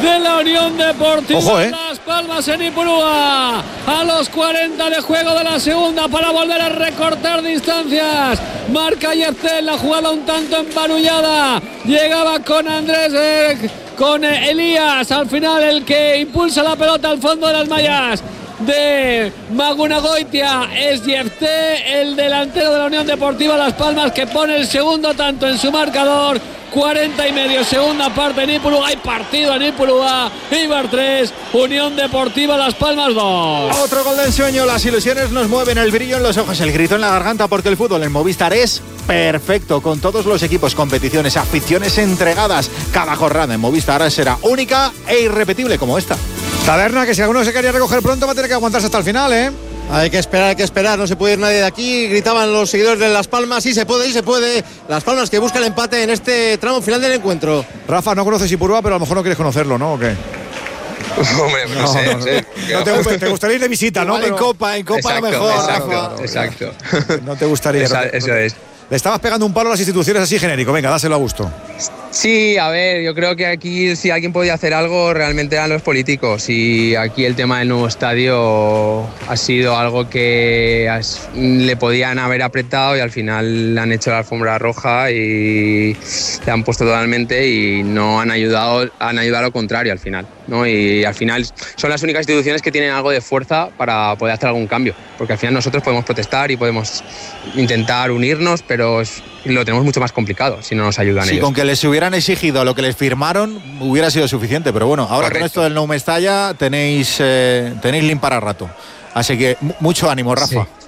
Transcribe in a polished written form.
de la Unión Deportiva Ojo, Las Palmas en Ipurúa. A los 40 de juego de la segunda para volver a recortar distancias. Marca Yefté, la jugada un tanto embarullada. Llegaba con Andrés, con Elías. Al final el que impulsa la pelota al fondo de las mallas de Magunagoitia es Yefté, el delantero de la Unión Deportiva Las Palmas, que pone el segundo tanto en su marcador. 40 y medio, segunda parte en Ipurúa. Hay partido en Ipurúa. Eibar 3, Unión Deportiva Las Palmas 2. Otro gol de ensueño. Las ilusiones nos mueven, el brillo en los ojos, el grito en la garganta, porque el fútbol en Movistar es perfecto, con todos los equipos, competiciones, aficiones entregadas. Cada jornada en Movistar será única e irrepetible como esta. Taberna, que si alguno se quería recoger pronto va a tener que aguantarse hasta el final, ¿eh? Hay que esperar, no se puede ir nadie de aquí. Gritaban los seguidores de Las Palmas, sí se puede. Las Palmas que busca el empate en este tramo final del encuentro. Rafa, no conoces Ipurúa, pero a lo mejor no quieres conocerlo, ¿no? ¿O qué? Hombre, no sé. Te gustaría ir de visita, ¿no? Igual en Copa exacto, a lo mejor, Rafa. Exacto. No te gustaría. Eso es. Le estabas pegando un palo a las instituciones así genérico. Venga, dáselo a gusto. Sí, a ver, yo creo que aquí si alguien podía hacer algo realmente eran los políticos, y aquí el tema del nuevo estadio ha sido algo que le podían haber apretado y al final le han hecho la alfombra roja y le han puesto totalmente y no han ayudado a lo contrario al final, ¿no? Y al final son las únicas instituciones que tienen algo de fuerza para poder hacer algún cambio, porque al final nosotros podemos protestar y podemos intentar unirnos, pero lo tenemos mucho más complicado si no nos ayudan ellos. Con que les hubieran exigido lo que les firmaron hubiera sido suficiente, pero bueno, ahora con esto del No Mestalla tenéis lim para rato. Así que mucho ánimo, Rafa.